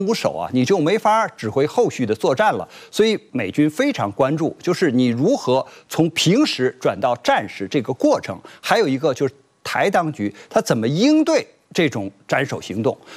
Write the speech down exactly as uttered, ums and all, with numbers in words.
无手啊，你就没法指挥后续的作战了。所以美军非常关注，就是你如何从平时转到战时这个过程，还有一个就是台当局他怎么应对这种斩首行动。